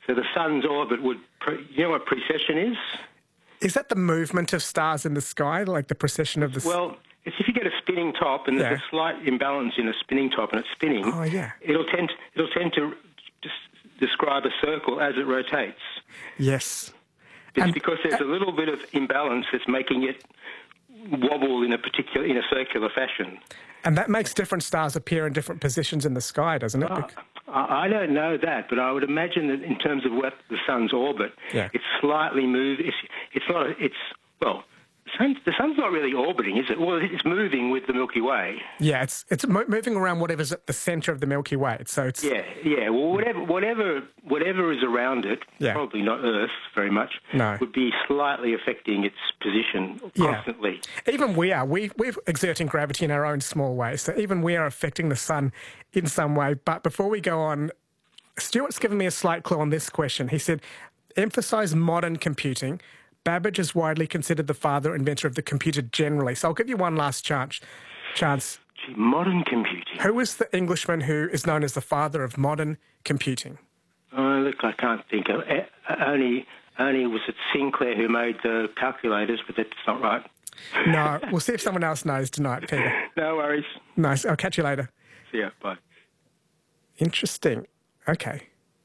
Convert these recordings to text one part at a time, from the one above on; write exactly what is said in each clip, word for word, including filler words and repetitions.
So the sun's orbit would, pre- you know what precession is? Is that the movement of stars in the sky, like the precession of the... Well, it's if you get a spinning top and Yeah. there's a slight imbalance in a spinning top and it's spinning, Oh, yeah. it'll tend it'll tend to just describe a circle as it rotates. Yes. It's And- because there's a little bit of imbalance that's making it wobble in a particular in a circular fashion. And that makes different stars appear in different positions in the sky, doesn't it? Bec- I I don't know that, but I would imagine that in terms of what the sun's orbit, Yeah. it's slightly moved. It's, it's not. A, it's well, the sun's, the sun's not really orbiting, is it? Well, it's moving with the Milky Way. Yeah, it's it's mo- moving around whatever's at the centre of the Milky Way. So it's... Yeah, yeah. Well, whatever, whatever, whatever is around it, Yeah. probably not Earth very much, No. would be slightly affecting its position Yeah. constantly. Even we are. We, we're exerting gravity in our own small way. So even we are affecting the sun in some way. But before we go on, Stuart's given me a slight clue on this question. He said, emphasise modern computing. Babbage is widely considered the father inventor of the computer generally. So I'll give you one last chance. chance. Gee, modern computing. Who was the Englishman who is known as the father of modern computing? Oh, look, I can't think of it. Only, only was it Sinclair who made the calculators, but that's not right. No, we'll see if someone else knows tonight, Peter. No worries. Nice. I'll catch you later. See ya. Bye. Interesting. Okay.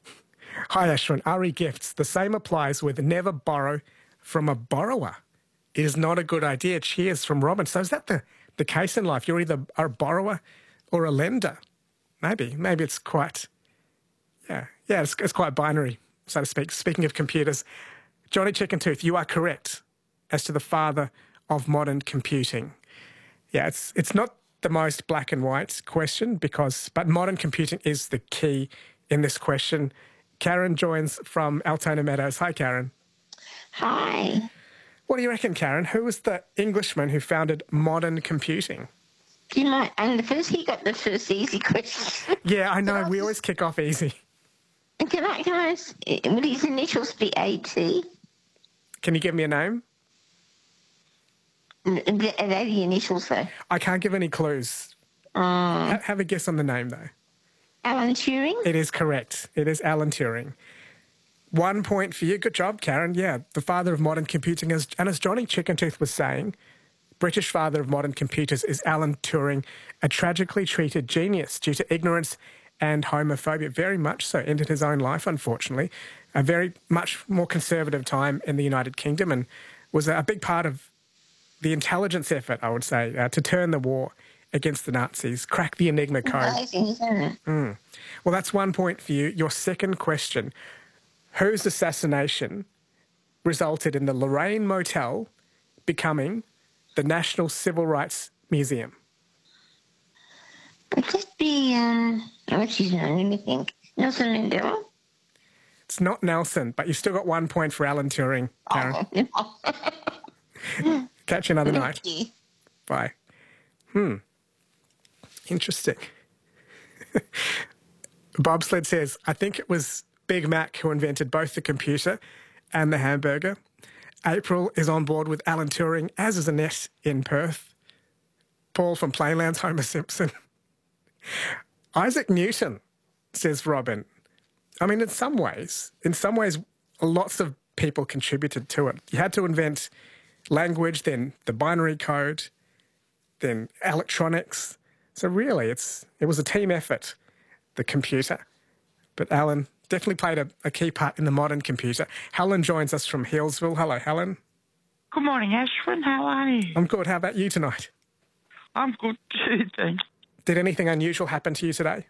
Hi, Ashwin. Ari Gifts. The same applies with never borrow from a borrower. It is not a good idea. Cheers from Robin. So is that the, the case in life? You're either a borrower or a lender. Maybe. Maybe it's quite... Yeah. Yeah, it's, it's quite binary, so to speak. Speaking of computers, Johnny Chickentooth, you are correct as to the father of modern computing. Yeah, it's it's not the most black and white question because, but modern computing is the key in this question. Karen joins from Altona Meadows. Hi, Karen. Hi. What do you reckon, Karen? Who was the Englishman who founded modern computing? You might, and the first he got the first easy question. Yeah, I know. We always kick off easy. And can I, can I, ask, would his initials be A T? Can you give me a name? Are they the initials, though? I can't give any clues. Um, Ha- have a guess on the name, though. Alan Turing? It is correct. It is Alan Turing. One point for you. Good job, Karen. Yeah, the father of modern computing. Is, and as Johnny Chickentooth was saying, British father of modern computers is Alan Turing, a tragically treated genius due to ignorance and homophobia. Very much so. Ended his own life, unfortunately. A very much more conservative time in the United Kingdom and was a big part of the intelligence effort, I would say, uh, to turn the war against the Nazis, crack the Enigma code. Amazing, isn't it? Mm. Well, that's one point for you. Your second question, whose assassination resulted in the Lorraine Motel becoming the National Civil Rights Museum? Would that be, um, what's his name? Let me think. Nelson Mandela? It's not Nelson, but you've still got one point for Alan Turing, Karen. Oh. Catch you another night. Thank you. Bye. Hmm. Interesting. Bobsled says, I think it was Big Mac who invented both the computer and the hamburger. April is on board with Alan Turing, as is Annette in Perth. Paul from Plainlands, Homer Simpson. Isaac Newton, says Robin. I mean, in some ways, in some ways, lots of people contributed to it. You had to invent language, then the binary code, then electronics. So really, it's it was a team effort, the computer. But Alan definitely played a, a key part in the modern computer. Helen joins us from Healesville. Hello, Helen. Good morning, Ashwin. How are you? I'm good. How about you tonight? I'm good too, thanks. Did anything unusual happen to you today?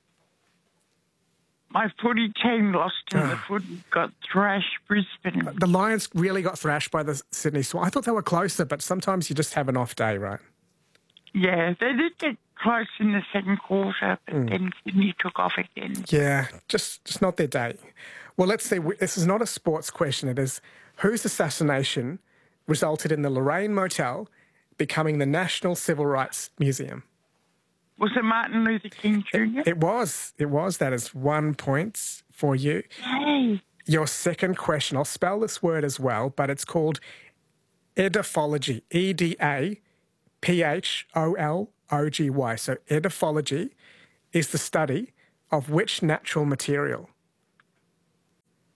My footy team lost and the footy got thrashed Brisbane. The Lions really got thrashed by the Sydney Swans. I thought they were closer, but sometimes you just have an off day, right? Yeah, they did get close in the second quarter, but Mm. then Sydney took off again. Yeah, just just not their day. Well, let's see. This is not a sports question. It is whose assassination resulted in the Lorraine Motel becoming the National Civil Rights Museum? Was it Martin Luther King Junior? It was. It was. That is one point for you. Hey. Your second question, I'll spell this word as well, but it's called edaphology. E D A P H O L O G Y. So edaphology is the study of which natural material?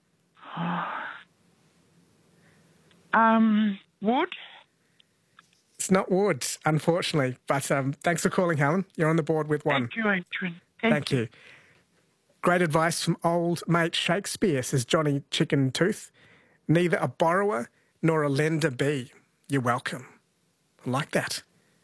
Um, wood. It's not wood, unfortunately. But um, thanks for calling, Helen. You're on the board with one. Thank you, Adrian. Thank, Thank you. Great advice from old mate Shakespeare, says Johnny Chicken Tooth. Neither a borrower nor a lender be. You're welcome. I like that.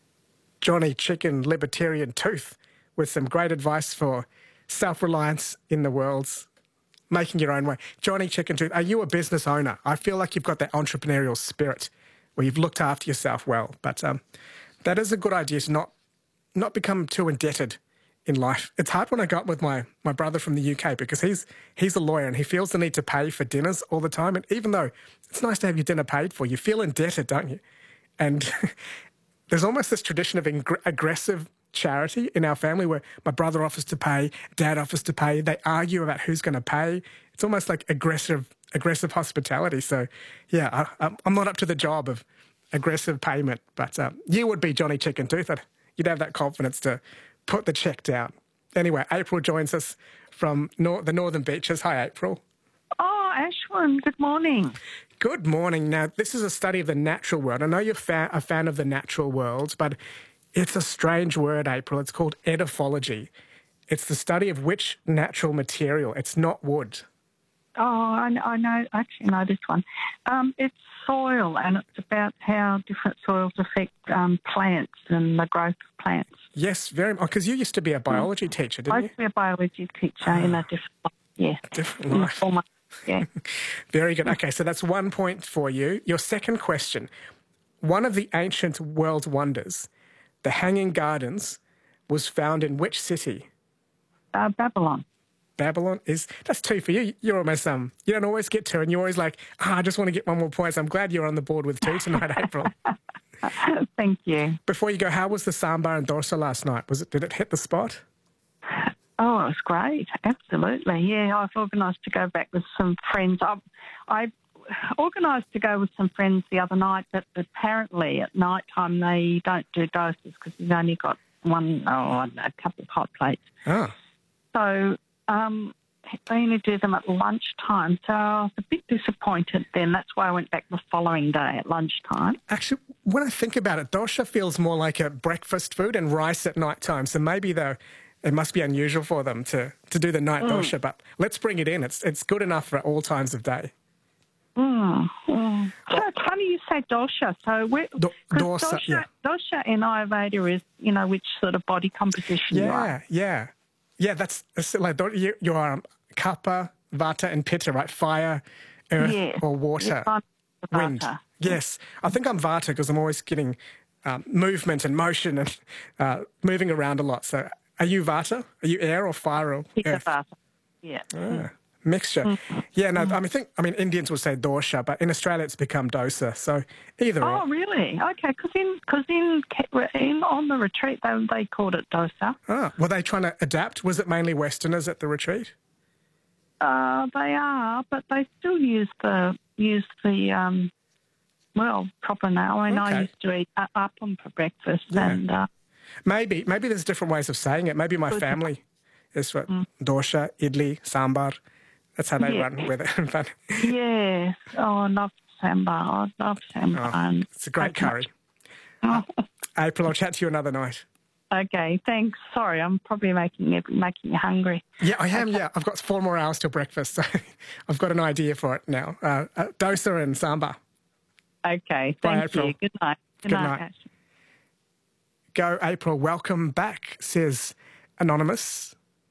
Johnny Chicken Libertarian Tooth with some great advice for self-reliance in the world's making your own way. Johnny Chicken Tooth, are you a business owner? I feel like you've got that entrepreneurial spirit where you've looked after yourself well. But um, that is a good idea to not not become too indebted in life. It's hard when I go up with my, my brother from the U K because he's he's a lawyer and he feels the need to pay for dinners all the time. And even though it's nice to have your dinner paid for, you feel indebted, don't you? And there's almost this tradition of ing- aggressive charity in our family where my brother offers to pay, dad offers to pay. They argue about who's going to pay. It's almost like aggressive aggressive hospitality. So, yeah, I, I'm not up to the job of aggressive payment. But um, you would be Johnny Chicken Tooth. You'd have that confidence to put the check down. Anyway, April joins us from nor- the Northern Beaches. Hi, April. Oh, Ashwin, good morning. Good morning. Now, this is a study of the natural world. I know you're fa- a fan of the natural world, but it's a strange word, April. It's called edifology. It's the study of which natural material. It's not wood. Oh, I, I know, I actually know this one. Um, it's soil, and it's about how different soils affect um, plants and the growth of plants. Yes, very much. Because you used to be a biology teacher, didn't I you? used to be a biology teacher in a different life, yeah. Different In a life. former- yeah. Very good. Okay, so that's one point for you. Your second question. One of the ancient world wonders, the Hanging Gardens, was found in which city? Uh, Babylon. Babylon is, that's two for you. You're almost, um, you don't always get two and you're always like, ah, I just want to get one more point. So I'm glad you're on the board with two tonight, April. Thank you. Before you go, how was the Sambar and Dorsa last night? Was it, did it hit the spot? Oh, it was great. Absolutely. Yeah, I've organised to go back with some friends. I, I organised to go with some friends the other night, but apparently at night time they don't do doses because you've only got one, oh, a couple of hot plates. Oh. So um, they only do them at lunchtime. So I was a bit disappointed then. That's why I went back the following day at lunchtime. Actually, when I think about it, dosha feels more like a breakfast food and rice at night time. So maybe though it must be unusual for them to, to do the night mm. dosha, but let's bring it in. It's it's good enough for all times of day. Mm, mm. So it's funny you say dosha. So we're, Do, dorsa, dosha, yeah. dosha in Ayurveda is, you know, which sort of body composition you Yeah, are. yeah. Yeah, that's, that's like you, you are um, kapha, vata and pitta, right? Fire, earth Yeah. or water, Yes, wind. Vata. Yes. I think I'm vata because I'm always getting um, movement and motion and uh, moving around a lot. So are you vata? Are you air or fire or Pitta earth? Vata. Yeah. Ah, mixture. Mm-hmm. Yeah, no, I mean, I think, I mean, Indians will say dosha, but in Australia it's become dosa. So either Oh, or. really? Okay, because in, cause in, in, on the retreat they, they called it dosa. Ah, were they trying to adapt? Was it mainly Westerners at the retreat? Uh, they are, but they still use the, use the um, well, proper now. I mean, Okay. I used to eat uh, appam for breakfast Yeah. and... Uh, Maybe, maybe there's different ways of saying it. Maybe my Good. family is what dosha, idli, sambar. That's how they Yeah. run with it. But yes. Oh, I love sambar. I love sambar. oh, and it's a great coconut. curry. Oh, April, I'll chat to you another night. okay, thanks. Sorry, I'm probably making you, making you hungry. Yeah, I am. Yeah, I've got four more hours till breakfast, so I've got an idea for it now. Uh, uh, dosa and sambar. Okay, Bye, thank April. you. Good night. Good night. Ash. Go, April. Welcome back, says Anonymous.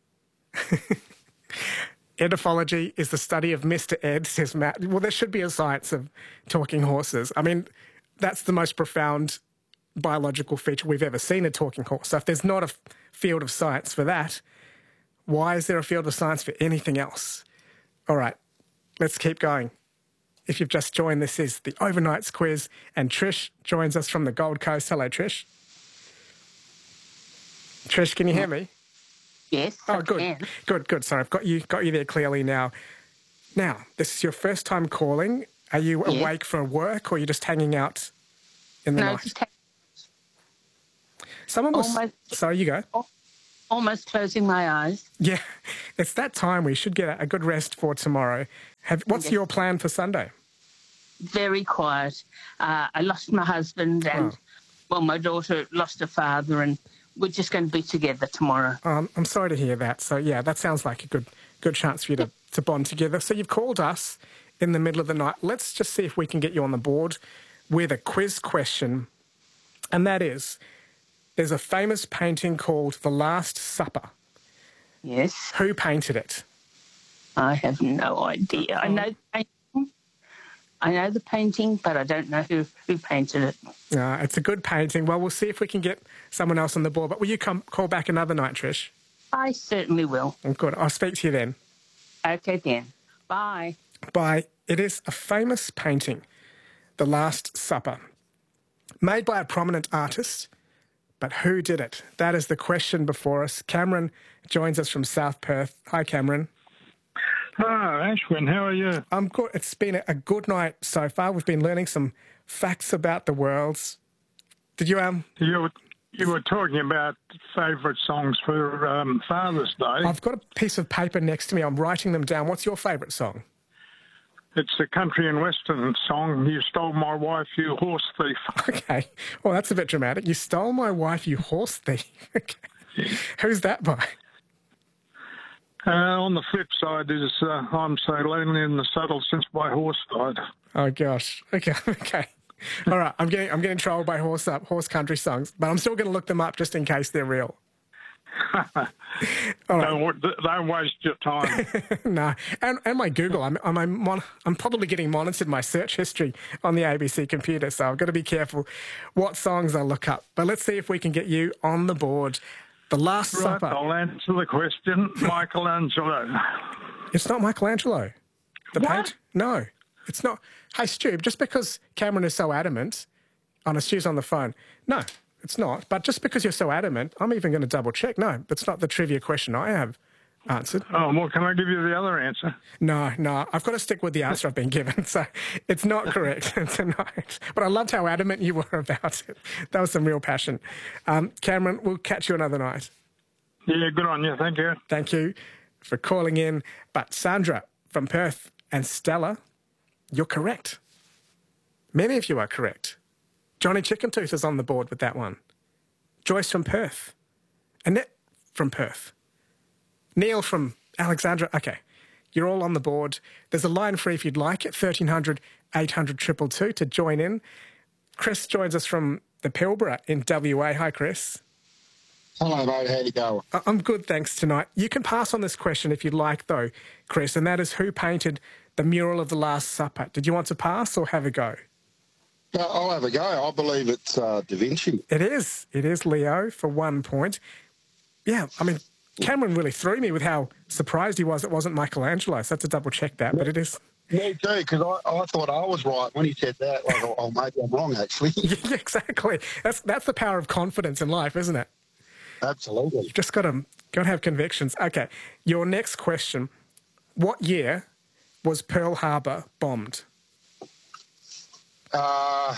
Edifology is the study of Mister Ed, says Matt. Well, there should be a science of talking horses. I mean, that's the most profound biological feature we've ever seen, a talking horse. So if there's not a f- field of science for that, why is there a field of science for anything else? All right, let's keep going. If you've just joined, this is the Overnights quiz, and Trish joins us from the Gold Coast. Hello, Trish. Trish, can you hear me? Yes. Oh, I good, can. good, good. Sorry, I've got you, got you there clearly now. Now, this is your first time calling. Are you Yeah. awake for work, or are you just hanging out in the No, night? just ha- Someone was. almost- Sorry, you go. almost closing my eyes. Yeah, it's that time. We should get a, a good rest for tomorrow. Have, what's Yes. your plan for Sunday? very quiet. Uh, I lost my husband and, Oh. well, my daughter lost her father, and we're just going to be together tomorrow. Um, I'm sorry to hear that. So, yeah, that sounds like a good good chance for you to, to bond together. So you've called us in the middle of the night. Let's just see if we can get you on the board with a quiz question. And that is, there's a famous painting called The Last Supper. Yes, Who painted it? I have no idea. I know the painting. I know the painting, but I don't know who, who painted it. Uh, it's a good painting. Well, we'll see if we can get someone else on the board. But will you come call back another night, Trish? I certainly will. Oh, good. I'll speak to you then. Okay, then. Bye. By it is a famous painting, The Last Supper, made by a prominent artist. But who did it? That is the question before us. Cameron joins us from South Perth. Hi, Cameron. Oh, Ashwin, how are you? I'm good. It's been a good night so far. We've been learning some facts about the world. Did you um? You were, you were talking about favourite songs for um, Father's Day. I've got a piece of paper next to me. I'm writing them down. What's your favourite song? It's the country and western song, You Stole My Wife, You Horse Thief. Okay. Well, that's a bit dramatic. You stole my wife, you horse thief. Okay. Who's that by? Uh, on the flip side is uh, I'm So Lonely in the Saddle Since My Horse Died. Oh gosh. Okay. Okay. All right. I'm getting I'm getting trolled by horse up horse country songs, but I'm still going to look them up just in case they're real. All right. Don't, wa- don't waste your time. No, and and my Google. I'm I'm I'm, mon- I'm probably getting monitored my search history on the A B C computer, so I've got to be careful what songs I look up. But let's see if we can get you on the board. The Last Right, Supper. I'll answer the question. Michelangelo. It's not Michelangelo. The What? paint? No, it's not. Hey, Stu, just because Cameron is so adamant, oh no, Stu's on the phone. No, it's not. But just because you're so adamant, I'm even going to double check. No, that's not the trivia question I have answered. Oh, well, can I give you the other answer? No, no, I've got to stick with the answer I've been given. So it's not correct. It's not. But I loved how adamant you were about it. That was some real passion. Um, Cameron, we'll catch you another night. Yeah, good on you. Thank you. Thank you for calling in. But Sandra from Perth and Stella, you're correct. Many of you are correct. Johnny Chickentooth is on the board with that one. Joyce from Perth. Annette from Perth. Neil from Alexandra. Okay, you're all on the board. There's a line free if you'd like it, thirteen hundred, eight hundred, two two two to join in. Chris joins us from the Pilbara in W A. Hi, Chris. Hello, mate. How you going? I- I'm good, thanks, tonight. You can pass on this question if you'd like, though, Chris, and that is who painted the mural of the Last Supper? Did you want to pass or have a go? Uh, I'll have a go. I believe it's uh, Da Vinci. It is. It is Leo for one point. Yeah, I mean, Cameron really threw me with how surprised he was it wasn't Michelangelo, so I had to double check that, but it is. Me too, because I, I thought I was right when he said that. Like, oh, oh, maybe I'm wrong, actually. Yeah, exactly. That's that's the power of confidence in life, isn't it? Absolutely. You've just got to, got to have convictions. Okay, your next question. What year was Pearl Harbor bombed? Uh,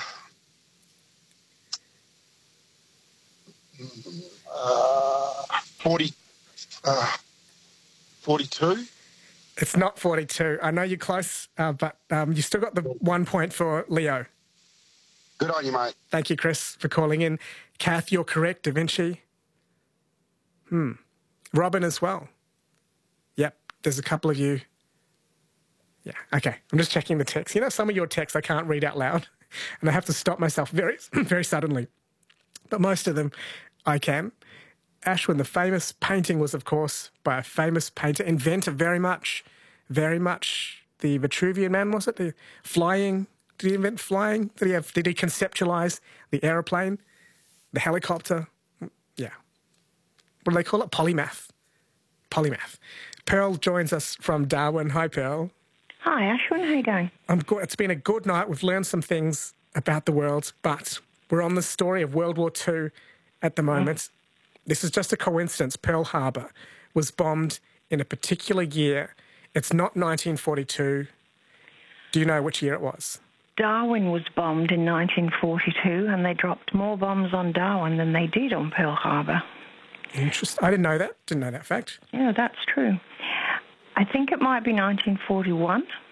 uh, forty, uh, forty-two? It's not forty-two. I know you're close, uh, but um, you still got the one point for Leo. Good on you, mate. Thank you, Chris, for calling in. Kath, you're correct. Da Vinci. Hmm. Robin as well. Yep, there's a couple of you. Yeah, okay. I'm just checking the text. You know, some of your texts I can't read out loud, and I have to stop myself very, very suddenly. But most of them I can. Ashwin, the famous painting was, of course, by a famous painter, inventor very much, very much the Vitruvian Man, was it? The flying, did he invent flying? Did he have, did he conceptualize the aeroplane, the helicopter? Yeah. What do they call it? Polymath. Polymath. Pearl joins us from Darwin. Hi, Pearl. Hi, Ashwin. How you going? I'm good. It's been a good night. We've learned some things about the world, but we're on the story of World War Two at the moment. Mm. This is just a coincidence. Pearl Harbor was bombed in a particular year. It's not nineteen forty-two. Do you know which year it was? Darwin was bombed in nineteen forty-two, and they dropped more bombs on Darwin than they did on Pearl Harbor. Interesting. I didn't know that. Didn't know that fact. Yeah, that's true. I think it might be nineteen forty-one.